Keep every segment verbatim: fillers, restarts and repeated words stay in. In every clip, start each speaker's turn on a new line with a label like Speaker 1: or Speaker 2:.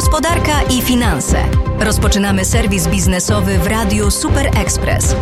Speaker 1: Gospodarka i finanse. Rozpoczynamy serwis biznesowy w Radiu Super Express.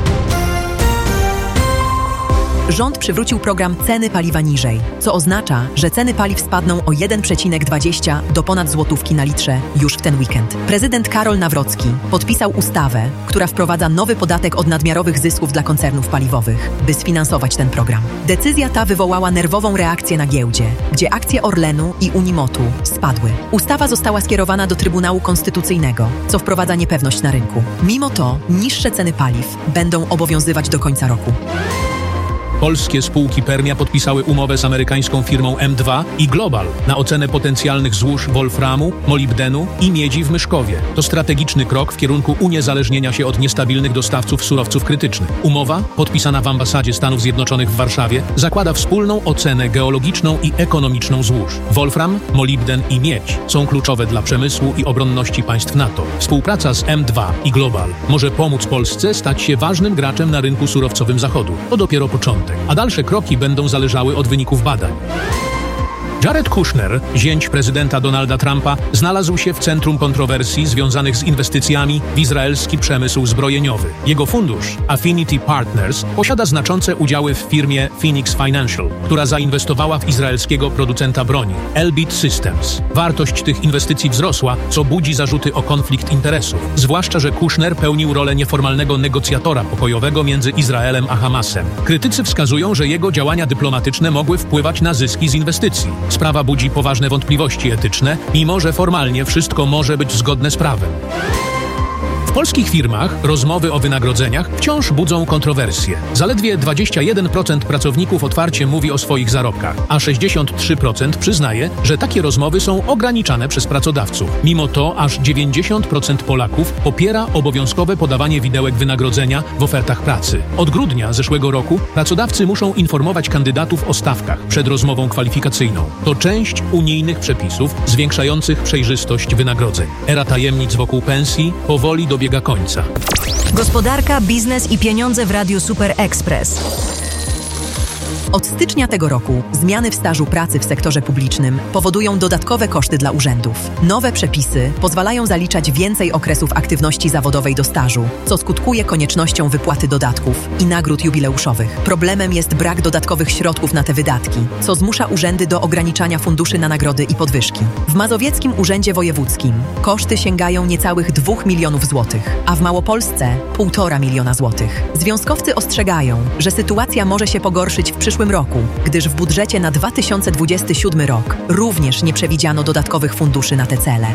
Speaker 2: Rząd przywrócił program Ceny paliwa niżej, co oznacza, że ceny paliw spadną o jeden przecinek dwadzieścia do ponad złotówki na litrze już w ten weekend. Prezydent Karol Nawrocki podpisał ustawę, która wprowadza nowy podatek od nadmiarowych zysków dla koncernów paliwowych, by sfinansować ten program. Decyzja ta wywołała nerwową reakcję na giełdzie, gdzie akcje Orlenu i Unimotu spadły. Ustawa została skierowana do Trybunału Konstytucyjnego, co wprowadza niepewność na rynku. Mimo to niższe ceny paliw będą obowiązywać do końca roku.
Speaker 3: Polskie spółki Permia podpisały umowę z amerykańską firmą M dwa i Global na ocenę potencjalnych złóż wolframu, molibdenu i miedzi w Myszkowie. To strategiczny krok w kierunku uniezależnienia się od niestabilnych dostawców surowców krytycznych. Umowa, podpisana w ambasadzie Stanów Zjednoczonych w Warszawie, zakłada wspólną ocenę geologiczną i ekonomiczną złóż. Wolfram, molibden i miedź są kluczowe dla przemysłu i obronności państw NATO. Współpraca z M dwa i Global może pomóc Polsce stać się ważnym graczem na rynku surowcowym Zachodu. To dopiero początek, a dalsze kroki będą zależały od wyników badań. Jared Kushner, zięć prezydenta Donalda Trumpa, znalazł się w centrum kontrowersji związanych z inwestycjami w izraelski przemysł zbrojeniowy. Jego fundusz, Affinity Partners, posiada znaczące udziały w firmie Phoenix Financial, która zainwestowała w izraelskiego producenta broni, Elbit Systems. Wartość tych inwestycji wzrosła, co budzi zarzuty o konflikt interesów, zwłaszcza że Kushner pełnił rolę nieformalnego negocjatora pokojowego między Izraelem a Hamasem. Krytycy wskazują, że jego działania dyplomatyczne mogły wpływać na zyski z inwestycji. Sprawa budzi poważne wątpliwości etyczne, mimo że formalnie wszystko może być zgodne z prawem. W polskich firmach rozmowy o wynagrodzeniach wciąż budzą kontrowersje. Zaledwie dwadzieścia jeden procent pracowników otwarcie mówi o swoich zarobkach, a sześćdziesiąt trzy procent przyznaje, że takie rozmowy są ograniczane przez pracodawców. Mimo to aż dziewięćdziesiąt procent Polaków popiera obowiązkowe podawanie widełek wynagrodzenia w ofertach pracy. Od grudnia zeszłego roku pracodawcy muszą informować kandydatów o stawkach przed rozmową kwalifikacyjną. To część unijnych przepisów zwiększających przejrzystość wynagrodzeń. Era tajemnic wokół pensji powoli dobiega końca.
Speaker 1: Gospodarka, biznes i pieniądze w Radiu Super Express.
Speaker 2: Od stycznia tego roku zmiany w stażu pracy w sektorze publicznym powodują dodatkowe koszty dla urzędów. Nowe przepisy pozwalają zaliczać więcej okresów aktywności zawodowej do stażu, co skutkuje koniecznością wypłaty dodatków i nagród jubileuszowych. Problemem jest brak dodatkowych środków na te wydatki, co zmusza urzędy do ograniczania funduszy na nagrody i podwyżki. W Mazowieckim Urzędzie Wojewódzkim koszty sięgają niecałych dwóch milionów złotych, a w Małopolsce półtora miliona złotych. Związkowcy ostrzegają, że sytuacja może się pogorszyć w przyszłym roku, gdyż w budżecie na dwa tysiące dwudziesty siódmy rok również nie przewidziano dodatkowych funduszy na te cele.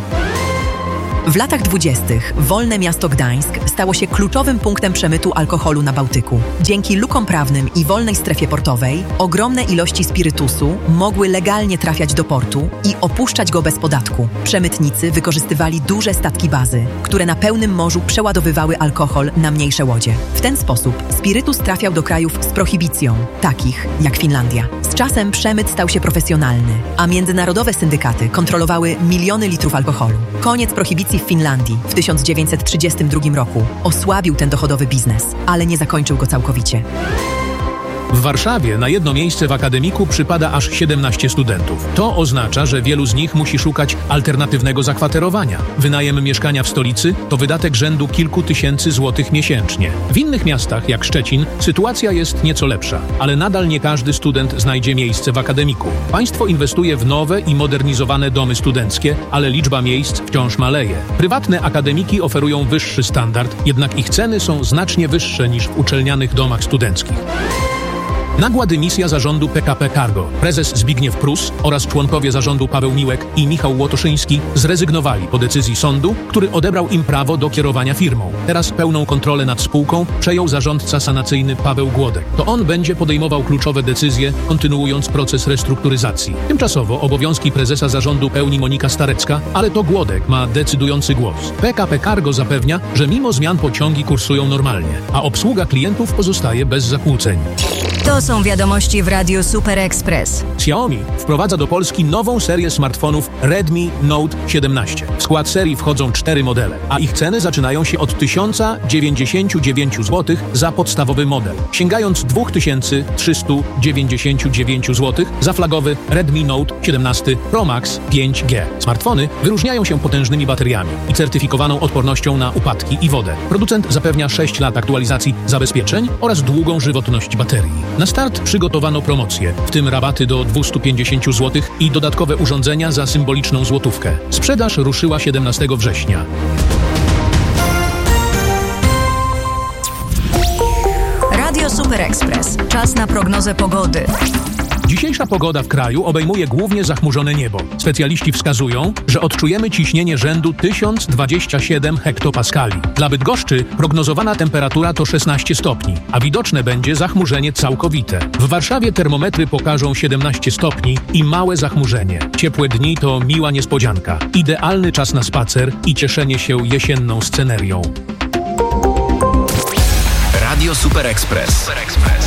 Speaker 2: W latach dwudziestych wolne miasto Gdańsk stało się kluczowym punktem przemytu alkoholu na Bałtyku. Dzięki lukom prawnym i wolnej strefie portowej ogromne ilości spirytusu mogły legalnie trafiać do portu i opuszczać go bez podatku. Przemytnicy wykorzystywali duże statki bazy, które na pełnym morzu przeładowywały alkohol na mniejsze łodzie. W ten sposób spirytus trafiał do krajów z prohibicją, takich jak Finlandia. Z czasem przemyt stał się profesjonalny, a międzynarodowe syndykaty kontrolowały miliony litrów alkoholu. Koniec prohibicji w Finlandii w tysiąc dziewięćset trzydziestym drugim roku osłabił ten dochodowy biznes, ale nie zakończył go całkowicie.
Speaker 3: W Warszawie na jedno miejsce w akademiku przypada aż siedemnaście studentów. To oznacza, że wielu z nich musi szukać alternatywnego zakwaterowania. Wynajem mieszkania w stolicy to wydatek rzędu kilku tysięcy złotych miesięcznie. W innych miastach, jak Szczecin, sytuacja jest nieco lepsza, ale nadal nie każdy student znajdzie miejsce w akademiku. Państwo inwestuje w nowe i modernizowane domy studenckie, ale liczba miejsc wciąż maleje. Prywatne akademiki oferują wyższy standard, jednak ich ceny są znacznie wyższe niż w uczelnianych domach studenckich. Nagła dymisja zarządu P K P Cargo. Prezes Zbigniew Prus oraz członkowie zarządu Paweł Miłek i Michał Łotoszyński zrezygnowali po decyzji sądu, który odebrał im prawo do kierowania firmą. Teraz pełną kontrolę nad spółką przejął zarządca sanacyjny Paweł Głodek. To on będzie podejmował kluczowe decyzje, kontynuując proces restrukturyzacji. Tymczasowo obowiązki prezesa zarządu pełni Monika Starecka, ale to Głodek ma decydujący głos. P K P Cargo zapewnia, że mimo zmian pociągi kursują normalnie, a obsługa klientów pozostaje bez zakłóceń.
Speaker 1: To są wiadomości w Radiu Super Express.
Speaker 3: Xiaomi wprowadza do Polski nową serię smartfonów Redmi Note siedemnaście. W skład serii wchodzą cztery modele, a ich ceny zaczynają się od tysiąc dziewięćdziesiąt dziewięć złotych za podstawowy model, sięgając dwa tysiące trzysta dziewięćdziesiąt dziewięć złotych za flagowy Redmi Note siedemnaście Pro Max pięć G. Smartfony wyróżniają się potężnymi bateriami i certyfikowaną odpornością na upadki i wodę. Producent zapewnia sześć lat aktualizacji zabezpieczeń oraz długą żywotność baterii. Na start przygotowano promocje, w tym rabaty do dwieście pięćdziesiąt złotych i dodatkowe urządzenia za symboliczną złotówkę. Sprzedaż ruszyła siedemnastego września.
Speaker 1: Radio Super Express. Czas na prognozę pogody.
Speaker 3: Dzisiejsza pogoda w kraju obejmuje głównie zachmurzone niebo. Specjaliści wskazują, że odczujemy ciśnienie rzędu tysiąc dwadzieścia siedem hektopaskali. Dla Bydgoszczy prognozowana temperatura to szesnaście stopni, a widoczne będzie zachmurzenie całkowite. W Warszawie termometry pokażą siedemnaście stopni i małe zachmurzenie. Ciepłe dni to miła niespodzianka. Idealny czas na spacer i cieszenie się jesienną scenerią.
Speaker 4: Radio Super Express.